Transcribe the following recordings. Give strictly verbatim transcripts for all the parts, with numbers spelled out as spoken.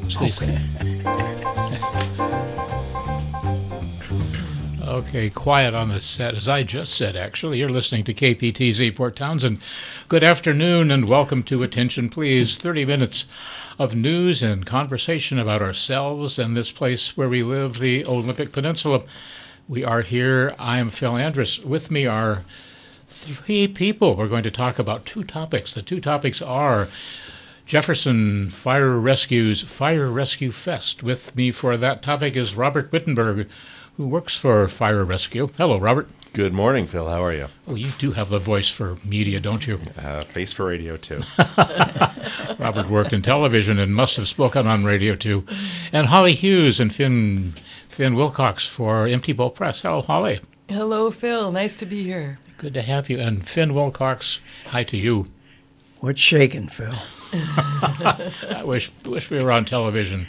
Okay. Okay, quiet on the set, as I just said, actually. You're listening to K P T Z Port Townsend. Good afternoon and welcome to Attention Please. thirty minutes of news and conversation about ourselves and this place where we live, the Olympic Peninsula. We are here. I am Phil Andrus. With me are three people. We're going to talk about two topics. The two topics are Jefferson Fire Rescue's Fire Rescue Fest. With me for that topic is Robert Wittenberg, who works for Fire Rescue. Hello, Robert. Good morning, Phil. How are you? Oh, you do have the voice for media, don't you? Uh, face for radio, too. Robert worked in television and must have spoken on radio, too. And Holly Hughes and Finn Finn Wilcox for Empty Bowl Press. Hello, Holly. Hello, Phil. Nice to be here. Good to have you. And Finn Wilcox, hi to you. What's shaking, Phil? I wish wish we were on television.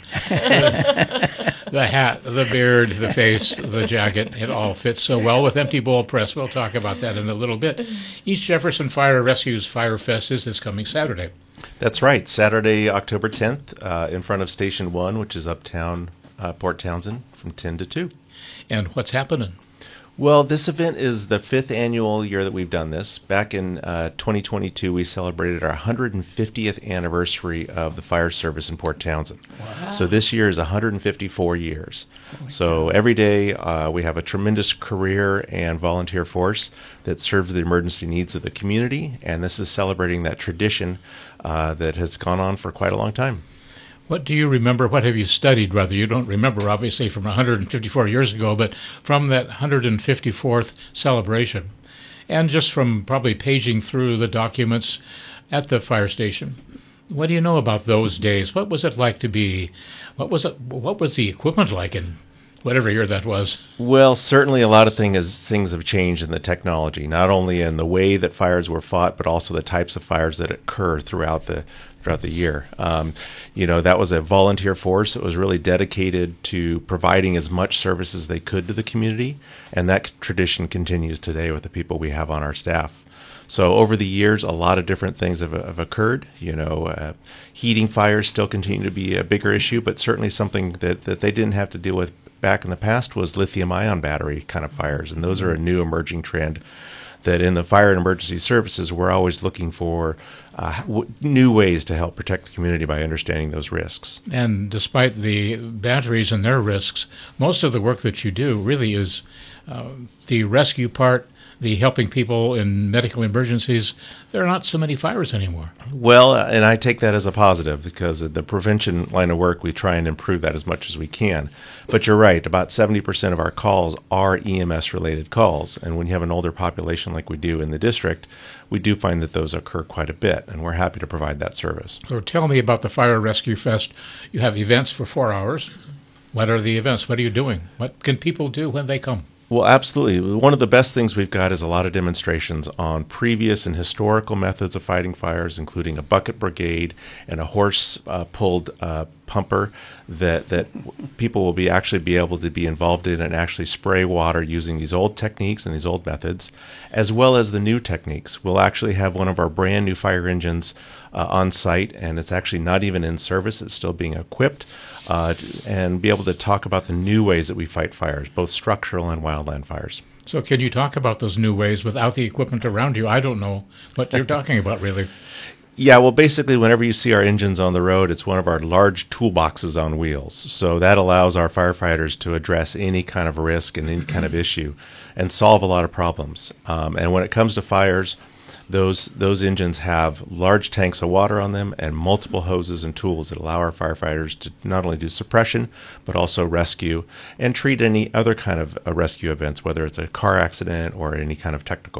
The, the hat, the beard, the face, the jacket, it all fits so well with Empty Bowl Press. We'll talk about that in a little bit. East Jefferson Fire Rescue's Fire Fest is this coming Saturday. That's right. Saturday, October tenth, uh, in front of Station one, which is uptown uh, Port Townsend, from ten to two. And what's happening? Well, this event is the fifth annual year that we've done this. Back in uh, twenty twenty-two, we celebrated our one hundred fiftieth anniversary of the fire service in Port Townsend. Wow. So this year is one hundred fifty-four years. Oh so God. Every day uh, we have a tremendous career and volunteer force that serves the emergency needs of the community, and this is celebrating that tradition uh, that has gone on for quite a long time. What do you remember? What have you studied, rather? You don't remember, obviously, from one hundred fifty-four years ago, but from that one hundred fifty-fourth celebration, and just from probably paging through the documents at the fire station. What do you know about those days? What was it like to be? What was it? What was the equipment like in whatever year that was? Well, certainly a lot of things things have changed in the technology, not only in the way that fires were fought, but also the types of fires that occur throughout the throughout the year. Um, you know, that was a volunteer force that was really dedicated to providing as much service as they could to the community, and that tradition continues today with the people we have on our staff. So over the years, a lot of different things have, have occurred. You know, uh, heating fires still continue to be a bigger issue, but certainly something that, that they didn't have to deal with back in the past was lithium-ion battery kind of fires, and those are a new emerging trend that in the fire and emergency services, we're always looking for uh, w- new ways to help protect the community by understanding those risks. And despite the batteries and their risks, most of the work that you do really is uh, the rescue part, the helping people in medical emergencies. There are not so many fires anymore. Well, uh, and I take that as a positive because the prevention line of work, we try and improve that as much as we can. But you're right, about seventy percent of our calls are E M S-related calls. And when you have an older population like we do in the district, we do find that those occur quite a bit, and we're happy to provide that service. So tell me about the Fire Rescue Fest. You have events for four hours. What are the events? What are you doing? What can people do when they come? Well, absolutely. One of the best things we've got is a lot of demonstrations on previous and historical methods of fighting fires, including a bucket brigade and a horse-pulled uh, uh, pumper that that people will be actually be able to be involved in and actually spray water using these old techniques and these old methods, as well as the new techniques. We'll actually have one of our brand new fire engines uh, on site, and it's actually not even in service. It's still being equipped. Uh, and be able to talk about the new ways that we fight fires, both structural and wildland fires. So can you talk about those new ways without the equipment around you? I don't know what you're talking about, really. Yeah, well, basically, whenever you see our engines on the road, it's one of our large toolboxes on wheels. So that allows our firefighters to address any kind of risk and any kind of issue and solve a lot of problems. Um, and when it comes to fires, Those those engines have large tanks of water on them and multiple hoses and tools that allow our firefighters to not only do suppression, but also rescue and treat any other kind of uh, rescue events, whether it's a car accident or any kind of technical